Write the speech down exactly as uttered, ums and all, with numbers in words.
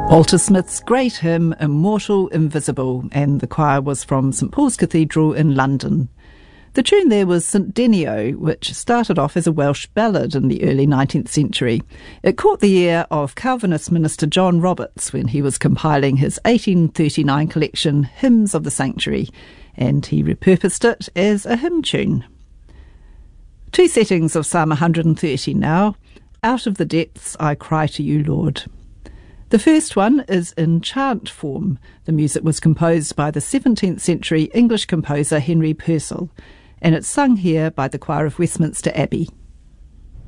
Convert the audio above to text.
Walter Smith's great hymn, Immortal Invisible, and the choir was from St Paul's Cathedral in London. The tune there was St Denio, which started off as a Welsh ballad in the early nineteenth century. It caught the ear of Calvinist minister John Roberts when he was compiling his eighteen thirty-nine collection, Hymns of the Sanctuary, and he repurposed it as a hymn tune. Two settings of Psalm one hundred thirty now. Out of the depths I cry to you, Lord. The first one is in chant form. The music was composed by the seventeenth century English composer Henry Purcell, and it's sung here by the choir of Westminster Abbey.